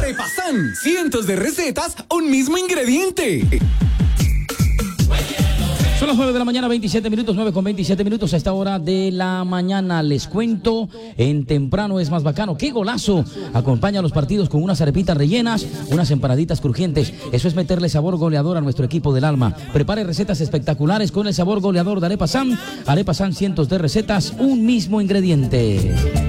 Arepasan, cientos de recetas, un mismo ingrediente. Son las 9 de la mañana, 27 minutos, 9:27 a esta hora de la mañana. Les cuento, en temprano es más bacano. ¡Qué golazo! Acompaña a los partidos con unas arepitas rellenas, unas empanaditas crujientes. Eso es meterle sabor goleador a nuestro equipo del alma. Prepare recetas espectaculares con el sabor goleador de Arepa San. Arepa San, cientos de recetas, un mismo ingrediente.